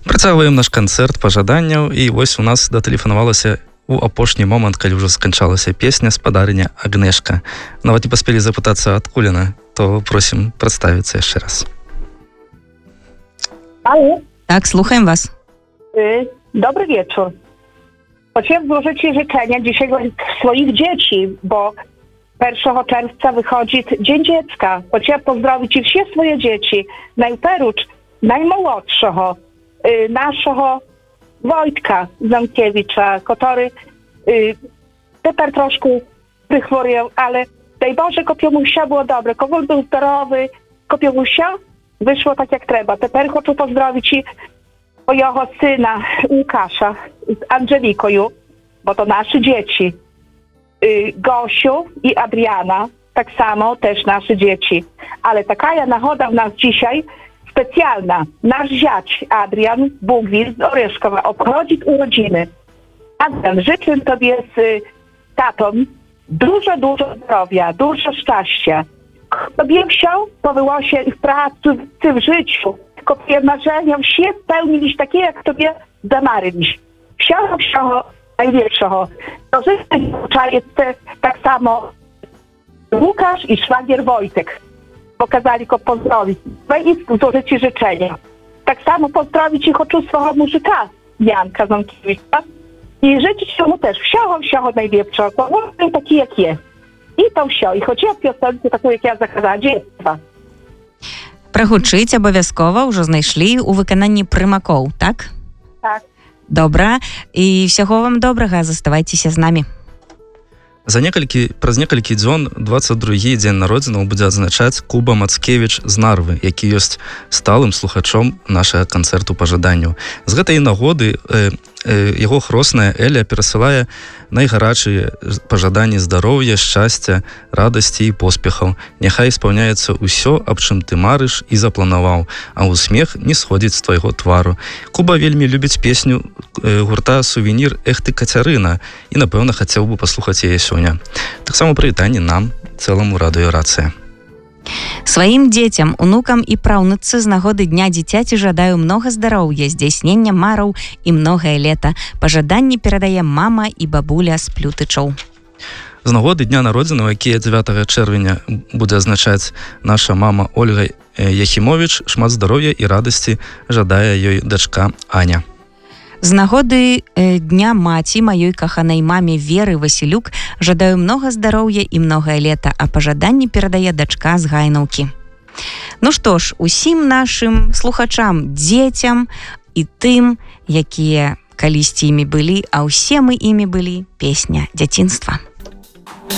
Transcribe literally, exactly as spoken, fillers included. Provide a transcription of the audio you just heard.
Працягваем наш канцэрт пажаданняў, і вось у нас датэлефанавалася у апошні момант, калі ўжо сканчалася песня спадарыня Агнешка. Нават не паспелі запытацца, адкуль яна, то просім прадставіцца яшчэ раз. Алло. Tak, słucham was. Y, dobry wieczór. Chciałam złożyć Ci życzenia dzisiaj dla swoich dzieci, bo pierwszego czerwca wychodzi Dzień Dziecka. Chciałam pozdrowić i wszystkie swoje dzieci, najpierw najmłodszego, y, naszego Wojtka Zamkiewicza, który y, teraz troszkę przychworył, ale daj Boże, Kopiomusia było dobre, Kowal był zdrowy, Kopiomusia wyszło tak jak trzeba. Teraz chcę pozdrowić i mojego syna Łukasza z Angeliką, bo to nasze dzieci. Y, Gosiu i Adriana, tak samo też nasze dzieci. Ale taka nachoda w nas dzisiaj specjalna. Nasz ziać Adrian Bugwil z Oreszkowa obchodzi urodziny. Adrian, życzę Tobie z y, tatą dużo, dużo zdrowia, dużo szczęścia. Tobie chciał, powyło się w pracy, w życiu. Tylko Twoje marzenia wszystkie spełnić takie, jak Tobie zamarzyć. Wsiało, wsiało największego. To życzę tak samo Łukasz i szwagier Wojtek. Pokazali go pozdrowić. I złożyć Ci życzenia. Tak samo pozdrowić ich oczustwo muzyka Janka Zamkiewicza. I życzyć mu też wsiało, wsiało największego. Bo on taki jak jest. I to все. І хочу пісеньку таку, як я заказала, дитинства. Прагучыць абавязкова ўжо знайшлі ў выкананні прымакоў, так? Так. Добра. І ўсяго вам добрага. Заставайцеся з намі. За некалькі, праз некалькі дзён дваццаць другі дзень народзінаў будзе адзначаць Куба Мацкевіч з Нарвы, які ёсць сталым слухачом нашага канцэрту пажаданняў. З гэтай нагоды э, э, яго хросная Эля перасылае найгарачыя пажаданні здароўя, шчасця, радасці і поспехаў. Няхай спаўняецца ўсё, аб чым ты марыш і запланаваў, а ўсмех не сходзіць з твайго твару. Куба вельмі любіць песню э, гурта «Сувенір Эх ты, Кацярына» і, напэўна, хацеў бы паслухаць яе сёння. Таксама прывітанне нам, цэламу радыёрацыя. Сваім дзецям, унукам і праўнуцы з нагоды Дня дзіцяці жадаю многа здароўя, здзяйснення мараў і многае лета. Пажаданні перадае мама і бабуля з Плютычоў. З нагоды Дня народзінаў, якія дзевятага чэрвеня будзе азначаць наша мама Ольга Яхімовіч, шмат здароўя і радасці жадае ёй дачка Аня. З нагоды э, Дня маці маёй каханай маме Веры Васілюк жадаю многа здароўя і многае лета, а пажаданні перадае дачка з Гайнаўкі. Ну што ж, усім нашым слухачам, дзецям і тым, якія калісьці імі былі, а ўсе мы імі былі, песня дзяцінства.